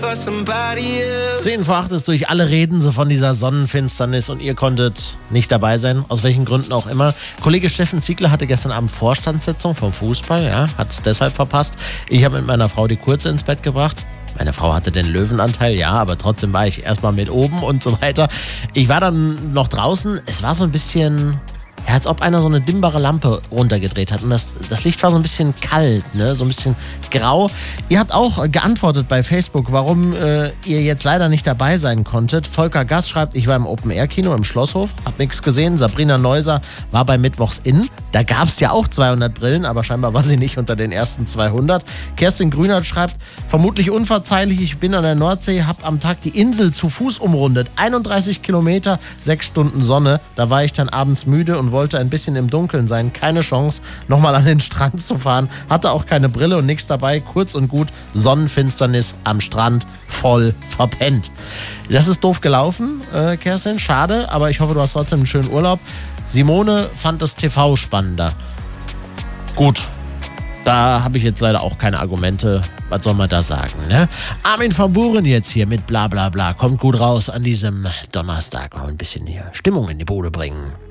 10 vor 8 ist durch, alle reden so von dieser Sonnenfinsternis und ihr konntet nicht dabei sein, aus welchen Gründen auch immer. Kollege Steffen Ziegler hatte gestern Abend Vorstandssitzung vom Fußball, ja, hat es deshalb verpasst. Ich habe mit meiner Frau die Kurze ins Bett gebracht. Meine Frau hatte den Löwenanteil, ja, aber trotzdem war ich erstmal mit oben und so weiter. Ich war dann noch draußen, es war so ein bisschen... Ja, als ob einer so eine dimmbare Lampe runtergedreht hat. Und das Licht war so ein bisschen kalt, ne? So ein bisschen grau. Ihr habt auch geantwortet bei Facebook, warum ihr jetzt leider nicht dabei sein konntet. Volker Gass schreibt, ich war im Open-Air-Kino im Schlosshof, hab nichts gesehen. Sabrina Neuser war bei Mittwochs In. Da gab es ja auch 200 Brillen, aber scheinbar war sie nicht unter den ersten 200. Kerstin Grünert schreibt, vermutlich unverzeihlich, ich bin an der Nordsee, hab am Tag die Insel zu Fuß umrundet. 31 Kilometer, 6 Stunden Sonne. Da war ich dann abends müde und wollte ein bisschen im Dunkeln sein. Keine Chance, nochmal an den Strand zu fahren. Hatte auch keine Brille und nichts dabei. Kurz und gut, Sonnenfinsternis am Strand, voll verpennt. Das ist doof gelaufen, Kerstin. Schade, aber ich hoffe, du hast trotzdem einen schönen Urlaub. Simone fand das TV spannender. Gut, da habe ich jetzt leider auch keine Argumente. Was soll man da sagen, ne? Armin van Buuren jetzt hier mit bla bla bla. Kommt gut raus an diesem Donnerstag. Noch ein bisschen hier Stimmung in die Bude bringen.